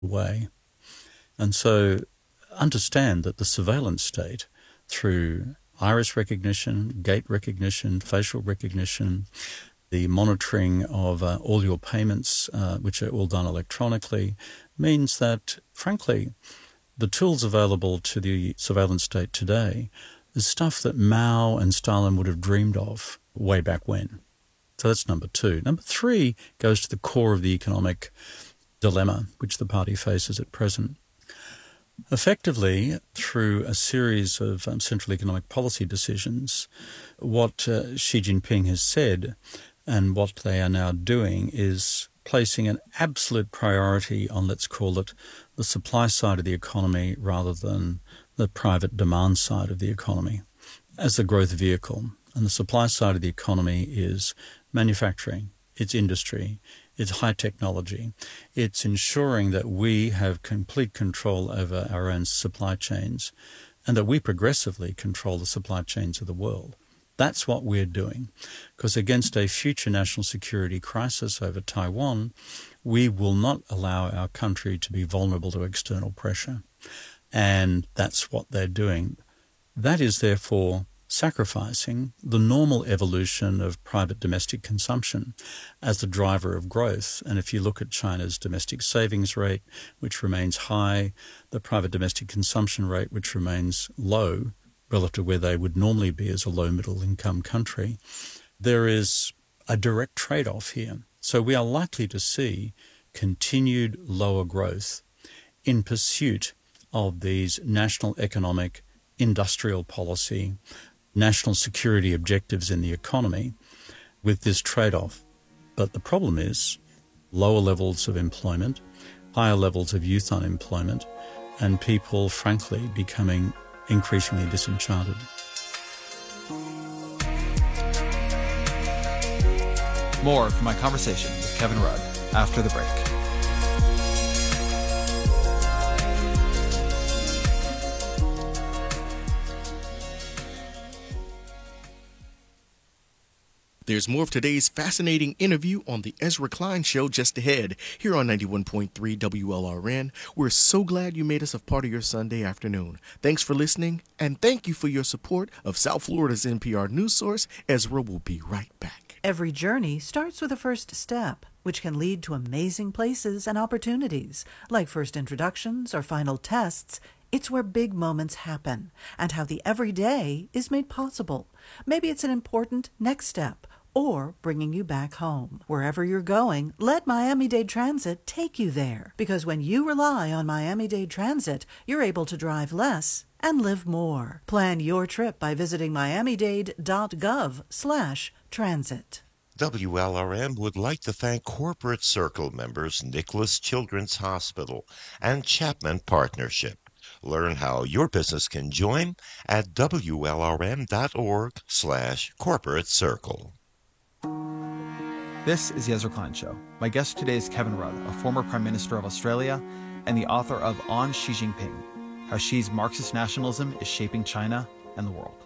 way. And so understand that the surveillance state, through iris recognition, gait recognition, facial recognition, the monitoring of all your payments, which are all done electronically, means that, frankly, the tools available to the surveillance state today is stuff that Mao and Stalin would have dreamed of way back when. So that's number two. Number three goes to the core of the economic dilemma which the party faces at present. Effectively, through a series of central economic policy decisions, what Xi Jinping has said and what they are now doing is placing an absolute priority on, let's call it, the supply side of the economy rather than the private demand side of the economy as the growth vehicle. And the supply side of the economy is manufacturing, it's industry, it's high technology. It's ensuring that we have complete control over our own supply chains and that we progressively control the supply chains of the world. That's what we're doing, because against a future national security crisis over Taiwan, we will not allow our country to be vulnerable to external pressure. And that's what they're doing. That is therefore sacrificing the normal evolution of private domestic consumption as the driver of growth. And if you look at China's domestic savings rate, which remains high, the private domestic consumption rate, which remains low relative to where they would normally be as a low-middle income country, there is a direct trade-off here. So we are likely to see continued lower growth in pursuit of these national economic, industrial policy, national security objectives in the economy with this trade-off. But the problem is lower levels of employment, higher levels of youth unemployment, and people, frankly, becoming increasingly disenchanted. More from my conversation with Kevin Rudd after the break. There's more of today's fascinating interview on the Ezra Klein Show just ahead here on 91.3 WLRN. We're so glad you made us a part of your Sunday afternoon. Thanks for listening, and thank you for your support of South Florida's NPR news source. Ezra will be right back. Every journey starts with a first step, which can lead to amazing places and opportunities, like first introductions or final tests. It's where big moments happen, and how the everyday is made possible. Maybe it's an important next step, or bringing you back home. Wherever you're going, let Miami-Dade Transit take you there. Because when you rely on Miami-Dade Transit, you're able to drive less and live more. Plan your trip by visiting miamidade.gov/transit. WLRN would like to thank Corporate Circle members Nicholas Children's Hospital and Chapman Partnership. Learn how your business can join at WLRN.org/corporate circle. This is the Ezra Klein Show. My guest today is Kevin Rudd, a former Prime Minister of Australia and the author of On Xi Jinping, How Xi's Marxist Nationalism is Shaping China and the World.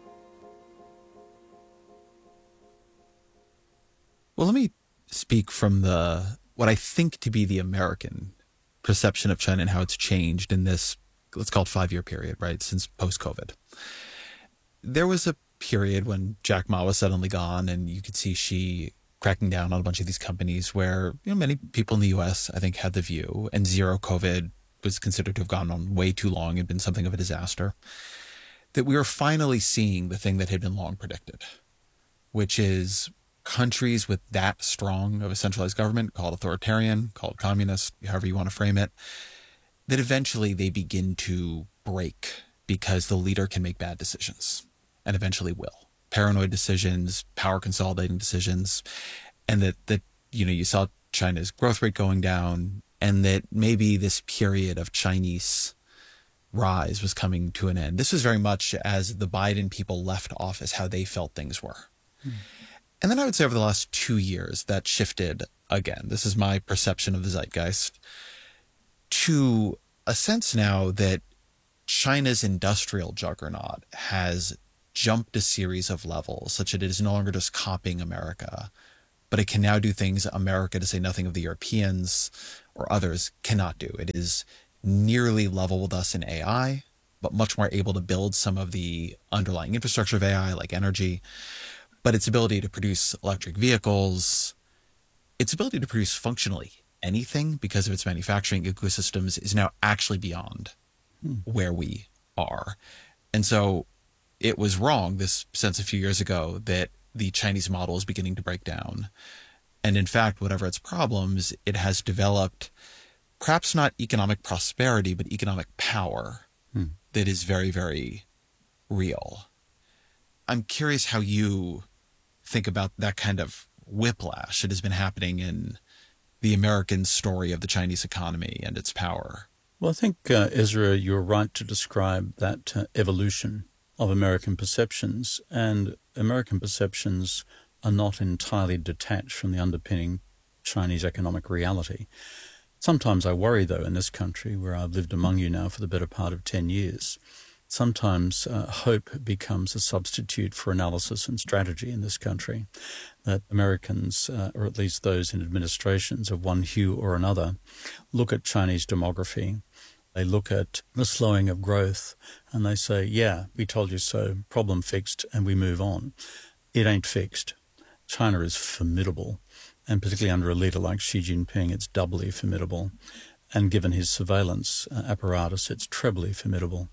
Well, let me speak from what I think to be the American perception of China and how it's changed in this, let's call it 5-year period, right, since post-COVID. There was a period when Jack Ma was suddenly gone and you could see Xi cracking down on a bunch of these companies where, many people in the U.S., I think, had the view, and zero COVID was considered to have gone on way too long and been something of a disaster, that we were finally seeing the thing that had been long predicted, which is countries with that strong of a centralized government, call it authoritarian, call it communist, however you want to frame it, that eventually they begin to break because the leader can make bad decisions and eventually will. Paranoid decisions, power consolidating decisions, and that you saw China's growth rate going down, and that maybe this period of Chinese rise was coming to an end. This was very much as the Biden people left office, how they felt things were. And then I would say over the last 2 years, that shifted again. This is my perception of the zeitgeist, to a sense now that China's industrial juggernaut has jumped a series of levels such that it is no longer just copying America, but it can now do things America, to say nothing of the Europeans or others, cannot do. It is nearly level with us in AI, but much more able to build some of the underlying infrastructure of AI, like energy. But its ability to produce electric vehicles, its ability to produce functionally anything because of its manufacturing ecosystems is now actually beyond where we are. And so it was wrong, this sense a few years ago, that the Chinese model is beginning to break down. And in fact, whatever its problems, it has developed perhaps not economic prosperity, but economic power that is very, very real. I'm curious how you think about that kind of whiplash that has been happening in the American story of the Chinese economy and its power. Well, I think, Ezra, you're right to describe that evolution of American perceptions, and American perceptions are not entirely detached from the underpinning Chinese economic reality. Sometimes I worry, though, in this country, where I've lived among you now for the better part of 10 years, sometimes hope becomes a substitute for analysis and strategy in this country, that Americans, or at least those in administrations of one hue or another, look at Chinese demography. They look at the slowing of growth and they say, yeah, we told you so, problem fixed, and we move on. It ain't fixed. China is formidable, and particularly under a leader like Xi Jinping, it's doubly formidable. And given his surveillance apparatus, it's trebly formidable.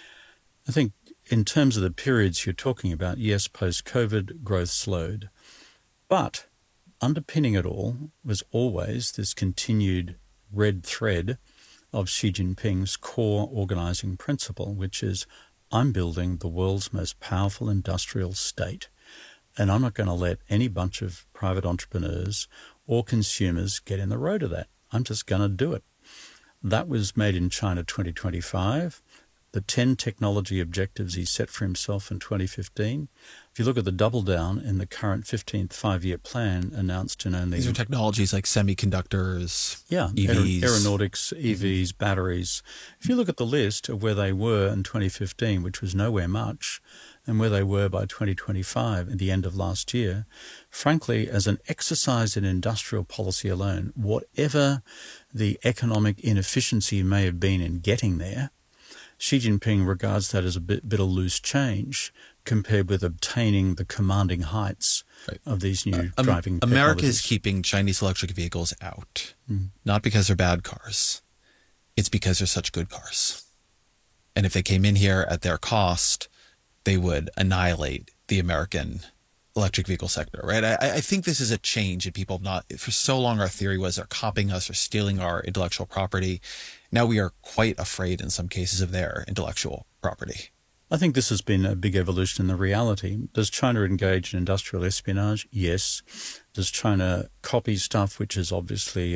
I think in terms of the periods you're talking about, yes, post-COVID, growth slowed. But underpinning it all was always this continued red thread of Xi Jinping's core organizing principle, which is, I'm building the world's most powerful industrial state, and I'm not going to let any bunch of private entrepreneurs or consumers get in the road of that. I'm just going to do it. That was Made in China 2025. The 10 technology objectives he set for himself in 2015. If you look at the double down in the current 15th five-year plan announced in only... These are technologies like semiconductors, yeah, EVs. Aeronautics, EVs, batteries. If you look at the list of where they were in 2015, which was nowhere much, and where they were by 2025 at the end of last year, frankly, as an exercise in industrial policy alone, whatever the economic inefficiency may have been in getting there, Xi Jinping regards that as a bit of loose change compared with obtaining the commanding heights of these new driving technologies. America is keeping Chinese electric vehicles out, not because they're bad cars. It's because they're such good cars. And if they came in here at their cost, they would annihilate the American electric vehicle sector, right? I think this is a change in people not, for so long our theory was they're copying us or stealing our intellectual property. Now we are quite afraid in some cases of their intellectual property. I think this has been a big evolution in the reality. Does China engage in industrial espionage? Yes. Does China copy stuff which is obviously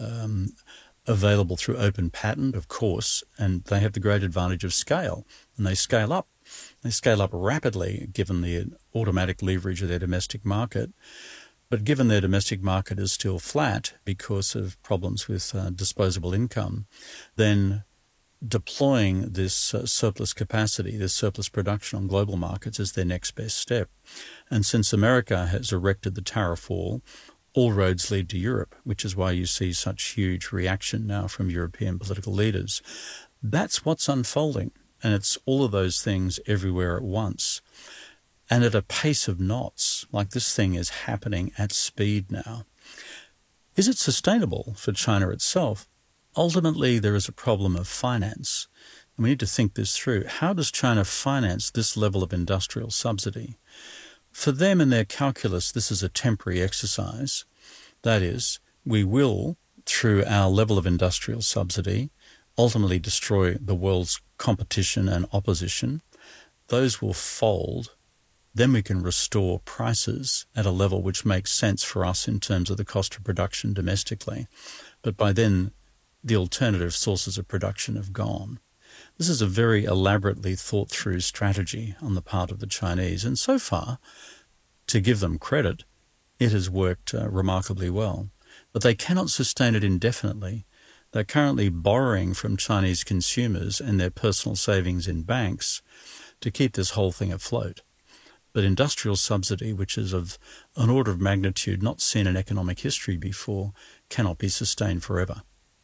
available through open patent? Of course. And they have the great advantage of scale, and they scale up. They scale up rapidly given the automatic leverage of their domestic market. But given their domestic market is still flat because of problems with disposable income, then deploying this surplus capacity, this surplus production on global markets is their next best step. And since America has erected the tariff wall, all roads lead to Europe, which is why you see such huge reaction now from European political leaders. That's what's unfolding. And it's all of those things everywhere at once. And at a pace of knots, like this thing is happening at speed now. Is it sustainable for China itself? Ultimately, there is a problem of finance. And we need to think this through. How does China finance this level of industrial subsidy? For them in their calculus, this is a temporary exercise. That is, we will, through our level of industrial subsidy, ultimately destroy the world's competition and opposition. Those will fold. Then we can restore prices at a level which makes sense for us in terms of the cost of production domestically. But by then, the alternative sources of production have gone. This is a very elaborately thought-through strategy on the part of the Chinese. And so far, to give them credit, it has worked remarkably well. But they cannot sustain it indefinitely. They're currently borrowing from Chinese consumers and their personal savings in banks to keep this whole thing afloat. But industrial subsidy, which is of an order of magnitude not seen in economic history before, cannot be sustained forever.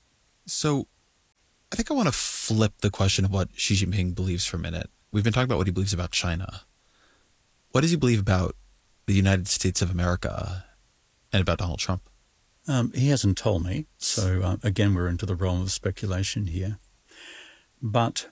So I think I want to flip the question of what Xi Jinping believes for a minute. We've been talking about what he believes about China. What does he believe about the United States of America and about Donald Trump? He hasn't told me, so again, we're into the realm of speculation here. But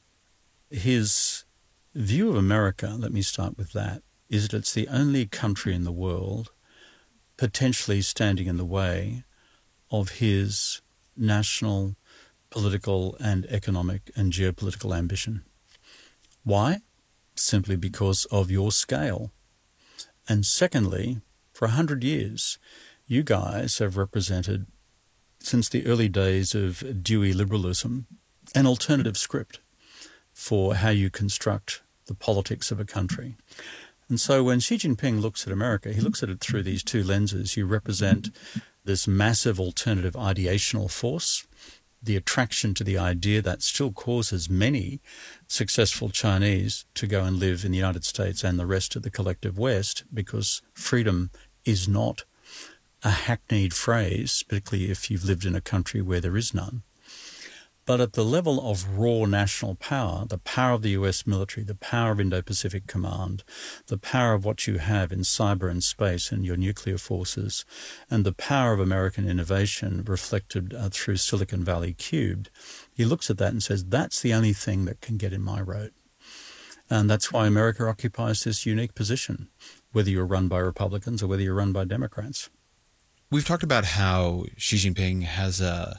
his view of America, let me start with that, is that it's the only country in the world potentially standing in the way of his national, political and economic and geopolitical ambition. Why? Simply because of your scale. And secondly, for 100 years, you guys have represented, since the early days of Dewey liberalism, an alternative script for how you construct the politics of a country. And so when Xi Jinping looks at America, he looks at it through these two lenses. You represent this massive alternative ideational force, the attraction to the idea that still causes many successful Chinese to go and live in the United States and the rest of the collective West, because freedom is not a hackneyed phrase, particularly if you've lived in a country where there is none. But at the level of raw national power, the power of the US military, the power of Indo-Pacific Command, the power of what you have in cyber and space and your nuclear forces, and the power of American innovation reflected through Silicon Valley cubed, he looks at that and says, that's the only thing that can get in my road. And that's why America occupies this unique position, whether you're run by Republicans or whether you're run by Democrats. We've talked about how Xi Jinping has a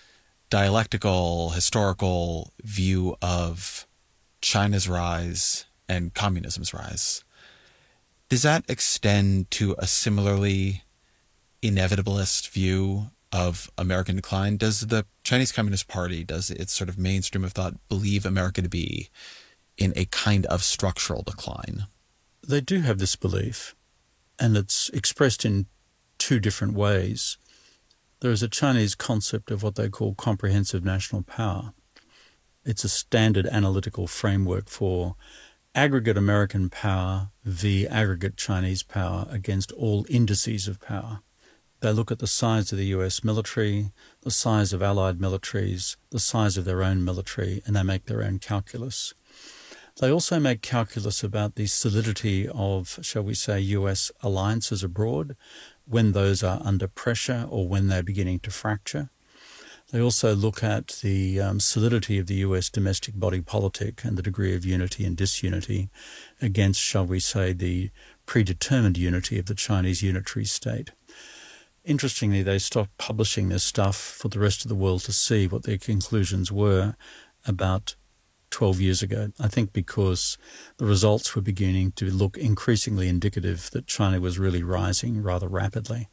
dialectical, historical view of China's rise and communism's rise. Does that extend to a similarly inevitabilist view of American decline? Does the Chinese Communist Party, does its sort of mainstream of thought believe America to be in a kind of structural decline? They do have this belief, and it's expressed in two different ways. There is a Chinese concept of what they call comprehensive national power. It's a standard analytical framework for aggregate American power v. aggregate Chinese power against all indices of power. They look at the size of the US military, the size of allied militaries, the size of their own military, and they make their own calculus. They also make calculus about the solidity of, shall we say, US alliances abroad, when those are under pressure or when they're beginning to fracture. They also look at the solidity of the US domestic body politic and the degree of unity and disunity against, shall we say, the predetermined unity of the Chinese unitary state. Interestingly, they stopped publishing this stuff for the rest of the world to see what their conclusions were about 12 years ago, I think because the results were beginning to look increasingly indicative that China was really rising rather rapidly.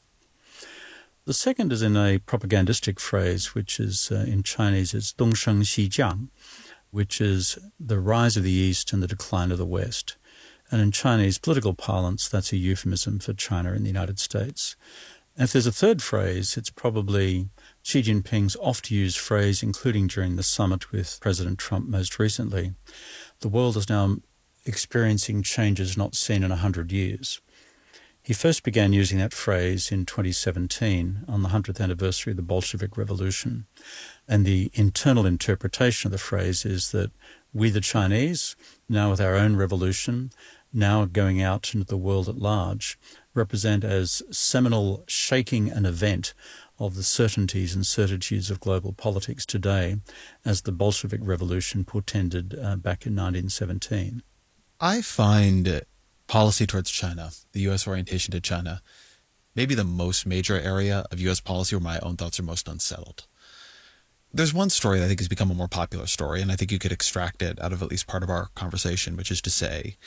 The second is in a propagandistic phrase, which is in Chinese is Dongsheng Xijiang, which is the rise of the East and the decline of the West. And in Chinese political parlance, that's a euphemism for China and the United States. And if there's a third phrase, it's probably Xi Jinping's oft-used phrase, including during the summit with President Trump most recently. The world is now experiencing changes not seen in 100 years. He first began using that phrase in 2017 on the 100th anniversary of the Bolshevik Revolution. And the internal interpretation of the phrase is that we, the Chinese, now with our own revolution, now going out into the world at large, represent as seminal shaking an event of the certainties and certitudes of global politics today as the Bolshevik Revolution portended back in 1917. I find policy towards China, the U.S. orientation to China, maybe the most major area of U.S. policy where my own thoughts are most unsettled. There's one story that I think has become a more popular story, and I think you could extract it out of at least part of our conversation, which is to say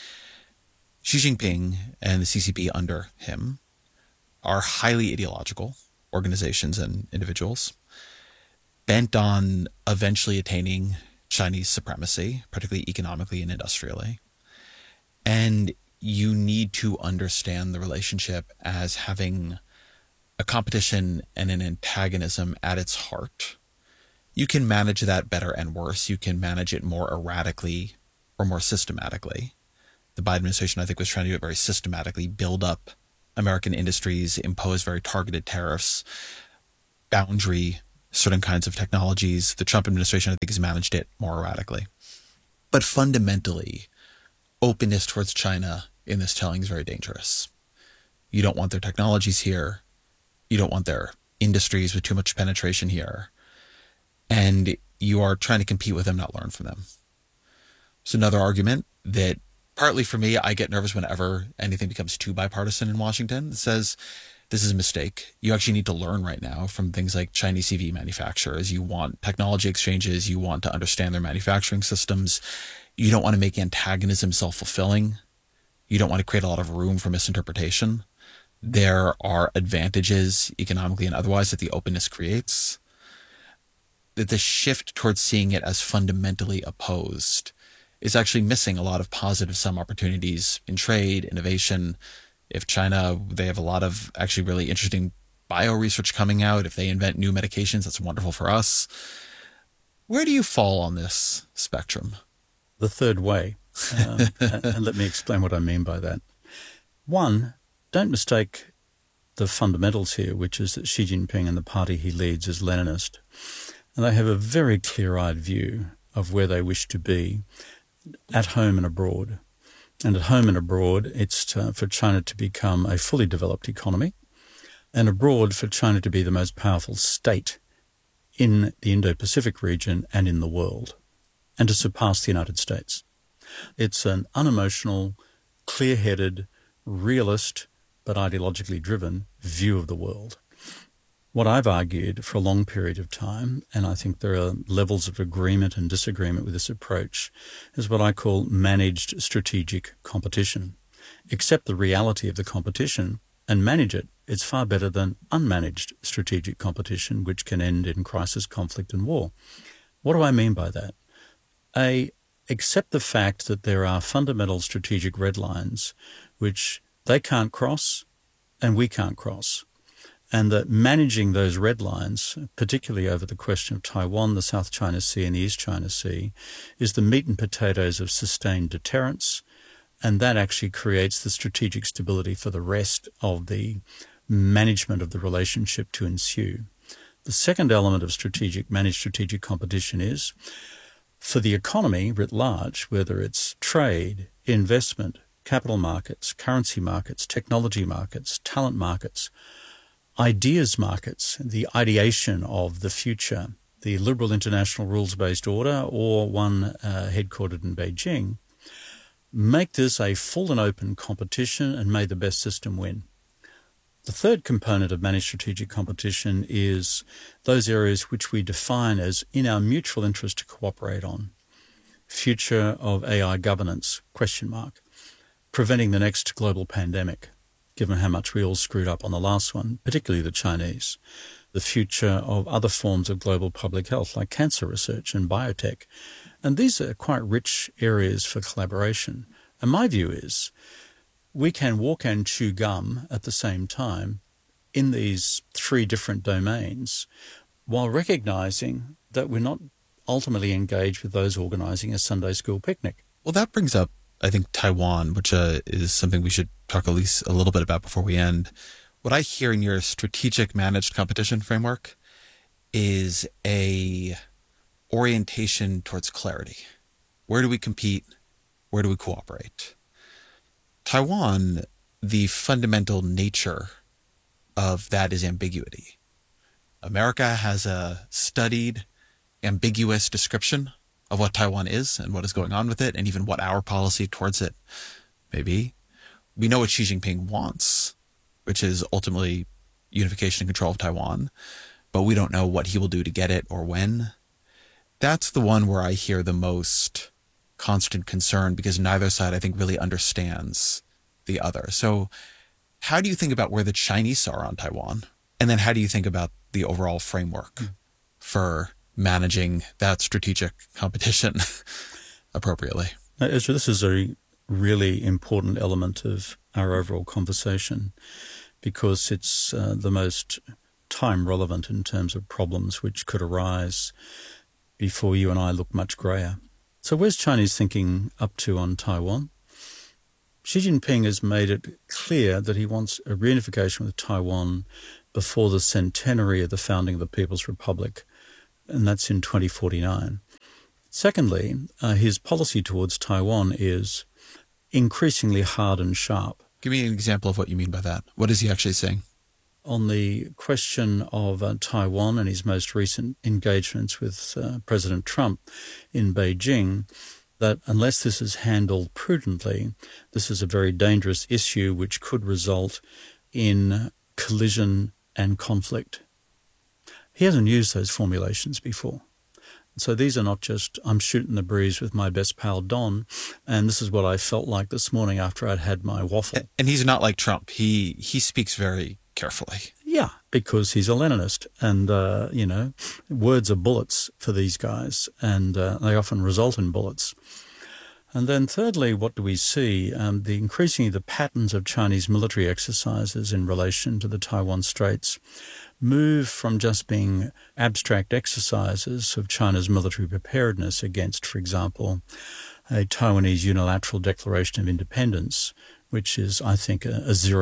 Xi Jinping and the CCP under him are highly ideological organizations and individuals bent on eventually attaining Chinese supremacy, particularly economically and industrially. And you need to understand the relationship as having a competition and an antagonism at its heart. You can manage that better and worse. You can manage it more erratically or more systematically. the Biden administration, I think, was trying to do it very systematically, build up American industries, impose very targeted tariffs, boundary certain kinds of technologies. The Trump administration, I think, has managed it more erratically. But fundamentally, openness towards China in this telling is very dangerous. You don't want their technologies here. You don't want their industries with too much penetration here. And you are trying to compete with them, not learn from them. It's another argument that partly for me, I get nervous whenever anything becomes too bipartisan in Washington. It says this is a mistake. You actually need to learn right now from things like Chinese EV manufacturers. You want technology exchanges. You want to understand their manufacturing systems. You don't want to make antagonism self-fulfilling. You don't want to create a lot of room for misinterpretation. There are advantages economically and otherwise that the openness creates. That the shift towards seeing it as fundamentally opposed is actually missing a lot of positive sum opportunities in trade, innovation. If China, they have a lot of actually really interesting bio research coming out. If they invent new medications, that's wonderful for us. Where do you fall on this spectrum? The third way. And let me explain what I mean by that. One, don't mistake the fundamentals here, which is that Xi Jinping and the party he leads is Leninist. And they have a very clear-eyed view of where they wish to be at home and abroad. And at home and abroad, it's for China to become a fully developed economy, and abroad for China to be the most powerful state in the Indo-Pacific region and in the world, and to surpass the United States. It's an unemotional, clear-headed, realist, but ideologically driven view of the world. What I've argued for a long period of time, and I think there are levels of agreement and disagreement with this approach, is what I call managed strategic competition. Accept the reality of the competition and manage it. It's far better than unmanaged strategic competition, which can end in crisis, conflict, and war. What do I mean by that? Accept the fact that there are fundamental strategic red lines which they can't cross and we can't cross. And that managing those red lines, particularly over the question of Taiwan, the South China Sea and the East China Sea, is the meat and potatoes of sustained deterrence, and that actually creates the strategic stability for the rest of the management of the relationship to ensue. The second element of managed strategic competition is, for the economy writ large, whether it's trade, investment, capital markets, currency markets, technology markets, talent markets, ideas markets, the ideation of the future, the liberal international rules-based order or one headquartered in Beijing, make this a full and open competition and may the best system win. The third component of managed strategic competition is those areas which we define as in our mutual interest to cooperate on. Future of AI governance, ? Preventing the next global pandemic, given how much we all screwed up on the last one, particularly the Chinese. The future of other forms of global public health, like cancer research and biotech. And these are quite rich areas for collaboration. And my view is we can walk and chew gum at the same time in these three different domains while recognizing that we're not ultimately engaged with those organizing a Sunday school picnic. Well, that brings up, I think, Taiwan, which is something we should talk at least a little bit about before we end. What I hear in your strategic managed competition framework is a orientation towards clarity. Where do we compete? Where do we cooperate? Taiwan, the fundamental nature of that is ambiguity. America has a studied, ambiguous description of what Taiwan is and what is going on with it, and even what our policy towards it may be. We know what Xi Jinping wants, which is ultimately unification and control of Taiwan, but we don't know what he will do to get it or when. That's the one where I hear the most constant concern, because neither side, I think, really understands the other. So how do you think about where the Chinese are on Taiwan? And then how do you think about the overall framework for managing that strategic competition appropriately? Ezra, this is a really important element of our overall conversation because it's the most time relevant in terms of problems which could arise before you and I look much grayer. So where's Chinese thinking up to on Taiwan? Xi Jinping has made it clear that he wants a reunification with Taiwan before the centenary of the founding of the People's Republic, and that's in 2049. Secondly, his policy towards Taiwan is increasingly hard and sharp. Give me an example of what you mean by that. What is he actually saying? On the question of Taiwan and his most recent engagements with President Trump in Beijing, that unless this is handled prudently, this is a very dangerous issue which could result in collision and conflict. He hasn't used those formulations before. So these are not just, I'm shooting the breeze with my best pal Don, and this is what I felt like this morning after I'd had my waffle. And he's not like Trump. He speaks very carefully. Yeah, because he's a Leninist, and, words are bullets for these guys, and they often result in bullets. And then thirdly, what do we see? Increasingly the patterns of Chinese military exercises in relation to the Taiwan Straits move from just being abstract exercises of China's military preparedness against, for example, a Taiwanese unilateral declaration of independence, which is, I think, a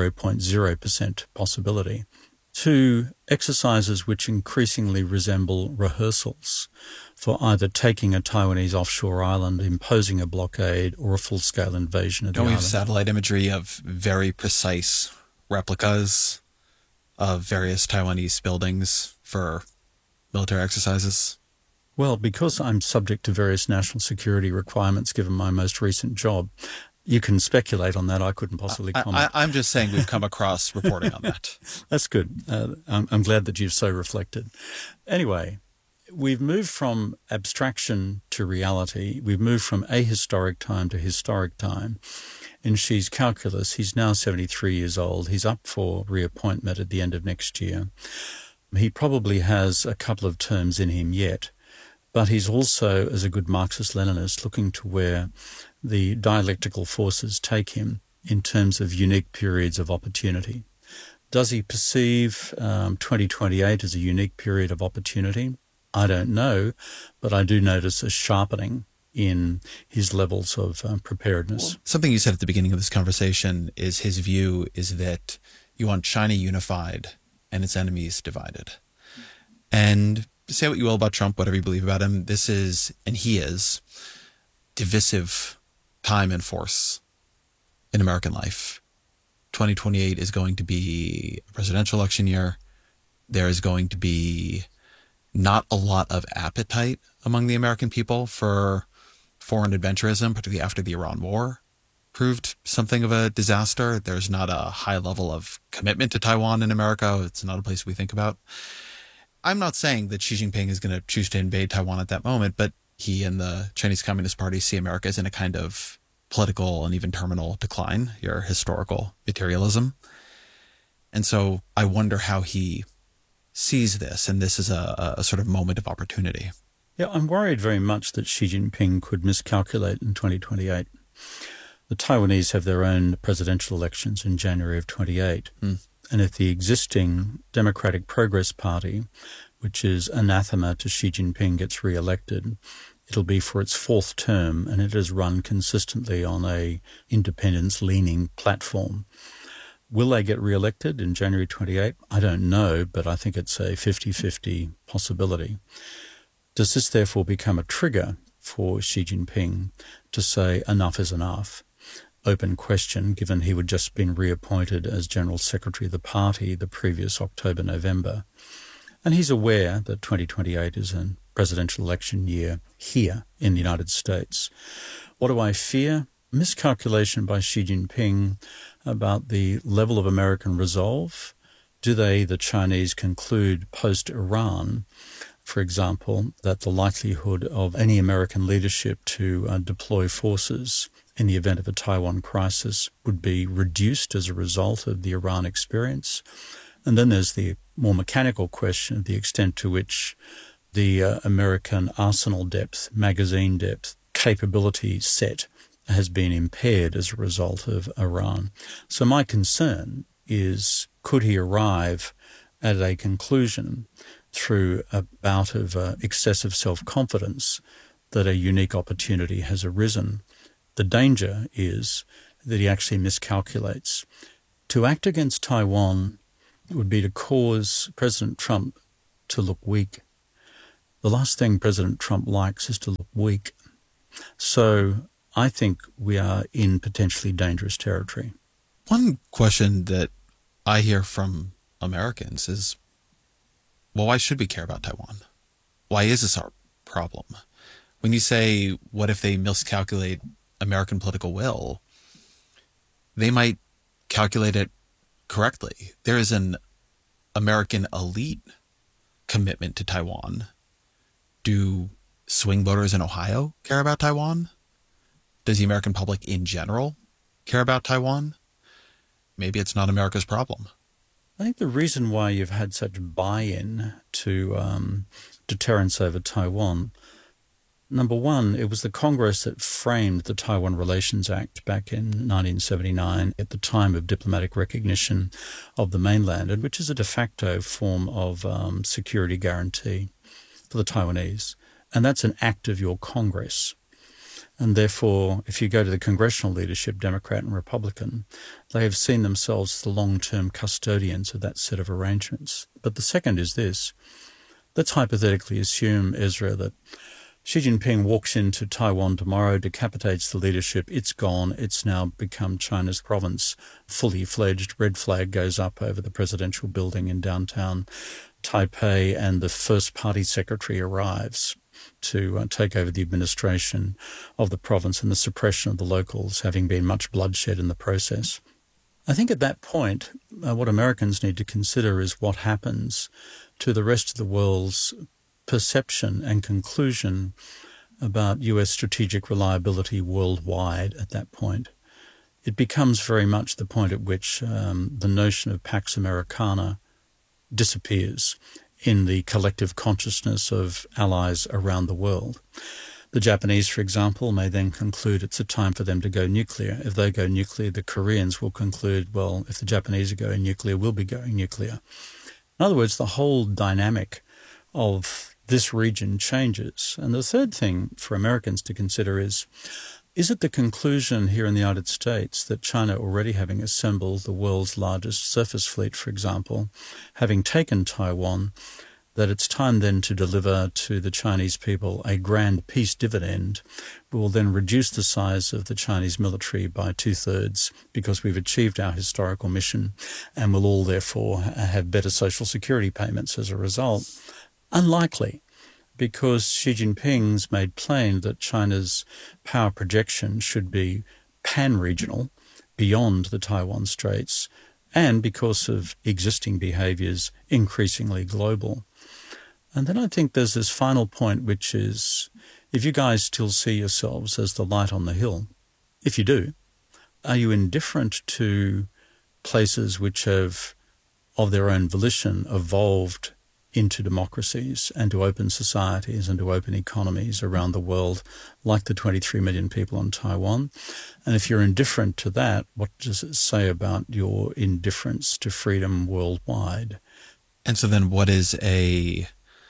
0.0% possibility, to exercises which increasingly resemble rehearsals for either taking a Taiwanese offshore island, imposing a blockade, or a full-scale invasion of the Don't we island. have satellite imagery of very precise replicas of various Taiwanese buildings for military exercises? Well, because I'm subject to various national security requirements given my most recent job, you can speculate on that. I couldn't possibly comment. I'm just saying we've come across reporting on that. That's good. I'm glad that you've so reflected. Anyway, we've moved from abstraction to reality. We've moved from ahistoric time to historic time. In Xi's calculus, he's now 73 years old. He's up for reappointment at the end of next year. He probably has a couple of terms in him yet, but he's also, as a good Marxist-Leninist, looking to where the dialectical forces take him in terms of unique periods of opportunity. Does he perceive 2028 as a unique period of opportunity? I don't know, but I do notice a sharpening in his levels of preparedness. Something you said at the beginning of this conversation is his view is that you want China unified and its enemies divided. And say what you will about Trump, whatever you believe about him, this is, and he is, divisive time and force in American life. 2028 is going to be a presidential election year. There is going to be not a lot of appetite among the American people for foreign adventurism, particularly after the Iran war proved something of a disaster. There's not a high level of commitment to Taiwan in America. It's not a place we think about. I'm not saying that Xi Jinping is going to choose to invade Taiwan at that moment, but he and the Chinese Communist Party see America as in a kind of political and even terminal decline, your historical materialism. And so I wonder how he sees this, and this is a sort of moment of opportunity. Yeah, I'm worried very much that Xi Jinping could miscalculate in 2028. The Taiwanese have their own presidential elections in January of 28. And if the existing Democratic Progress Party, which is anathema to Xi Jinping, gets re-elected, it'll be for its fourth term, and it has run consistently on a independence-leaning platform. Will they get re-elected in January 28? I don't know, but I think it's a 50-50 possibility. Does this therefore become a trigger for Xi Jinping to say enough is enough? Open question, given he would just been reappointed as General Secretary of the party the previous October, November. And he's aware that 2028 is a presidential election year here in the United States. What do I fear? Miscalculation by Xi Jinping about the level of American resolve. Do they, the Chinese, conclude post-Iran, for example, that the likelihood of any American leadership to deploy forces in the event of a Taiwan crisis would be reduced as a result of the Iran experience? And then there's the more mechanical question of the extent to which the American arsenal depth, magazine depth, capability set has been impaired as a result of Iran. So my concern is, could he arrive at a conclusion through a bout of excessive self-confidence that a unique opportunity has arisen? The danger is that he actually miscalculates. To act against Taiwan would be to cause President Trump to look weak. The last thing President Trump likes is to look weak. So I think we are in potentially dangerous territory. One question that I hear from Americans is, well, why should we care about Taiwan? Why is this our problem? When you say, what if they miscalculate American political will? They might calculate it correctly. There is an American elite commitment to Taiwan. Do swing voters in Ohio care about Taiwan? Does the American public in general care about Taiwan? Maybe it's not America's problem. I think the reason why you've had such buy-in to deterrence over Taiwan, number one, it was the Congress that framed the Taiwan Relations Act back in 1979 at the time of diplomatic recognition of the mainland, and which is a de facto form of security guarantee for the Taiwanese. And that's an act of your Congress. And therefore, if you go to the congressional leadership, Democrat and Republican, they have seen themselves as the long-term custodians of that set of arrangements. But the second is this. Let's hypothetically assume, Ezra, that Xi Jinping walks into Taiwan tomorrow, decapitates the leadership, it's gone, it's now become China's province, fully fledged, red flag goes up over the presidential building in downtown Taipei, and the first party secretary arrives to take over the administration of the province and the suppression of the locals, having been much bloodshed in the process. I think at that point, what Americans need to consider is what happens to the rest of the world's perception and conclusion about US strategic reliability worldwide at that point. It becomes very much the point at which the notion of Pax Americana disappears in the collective consciousness of allies around the world. The Japanese, for example, may then conclude it's a time for them to go nuclear. If they go nuclear, the Koreans will conclude, well, if the Japanese are going nuclear, we'll be going nuclear. In other words, the whole dynamic of this region changes. And the third thing for Americans to consider is it the conclusion here in the United States that China, already having assembled the world's largest surface fleet, for example, having taken Taiwan, that it's time then to deliver to the Chinese people a grand peace dividend? We will then reduce the size of the Chinese military by 2/3 because we've achieved our historical mission, and we'll all therefore have better social security payments as a result. Unlikely, because Xi Jinping's made plain that China's power projection should be pan-regional, beyond the Taiwan Straits, and because of existing behaviours, increasingly global. And then I think there's this final point, which is, if you guys still see yourselves as the light on the hill, if you do, are you indifferent to places which have, of their own volition, evolved into democracies and to open societies and to open economies around the world, like the 23 million people on Taiwan? And if you're indifferent to that, what does it say about your indifference to freedom worldwide? And so then what is a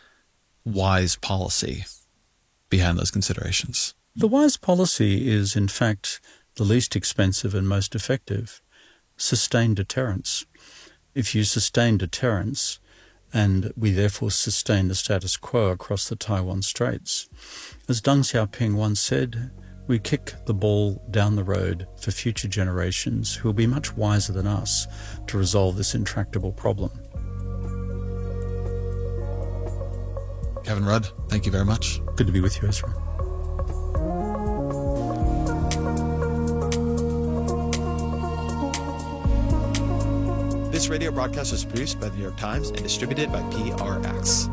wise policy behind those considerations? The wise policy is, in fact, the least expensive and most effective. Sustained deterrence. If you sustain deterrence, and we therefore sustain the status quo across the Taiwan Straits, as Deng Xiaoping once said, we kick the ball down the road for future generations who will be much wiser than us to resolve this intractable problem. Kevin Rudd, thank you very much. Good to be with you, Ezra. This radio broadcast was produced by the New York Times and distributed by PRX.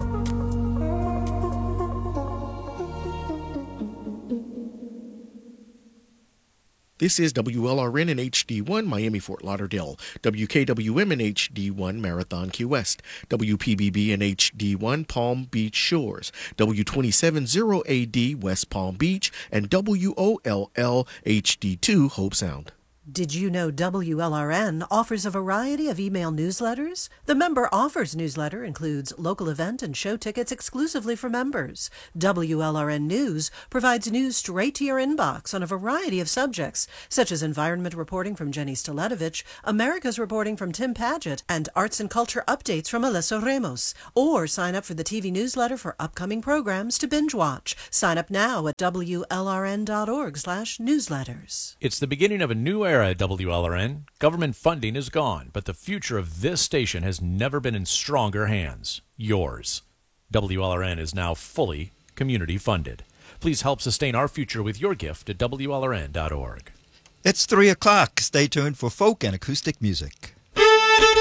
This is WLRN in HD1, Miami, Fort Lauderdale, WKWM in HD1, Marathon, Key West, WPBB in HD1, Palm Beach Shores, W270AD, West Palm Beach, and WOLL HD2, Hope Sound. Did you know WLRN offers a variety of email newsletters? The Member Offers newsletter includes local event and show tickets exclusively for members. WLRN News provides news straight to your inbox on a variety of subjects, such as environment reporting from Jenny Staletovich, America's reporting from Tim Paget, and arts and culture updates from Alesso Ramos. Or sign up for the TV newsletter for upcoming programs to binge watch. Sign up now at WLRN.org/newsletters. It's the beginning of a new era at WLRN. Government funding is gone, but the future of this station has never been in stronger hands. Yours. WLRN is now fully community funded. Please help sustain our future with your gift at WLRN.org. It's 3 o'clock. Stay tuned for folk and acoustic music.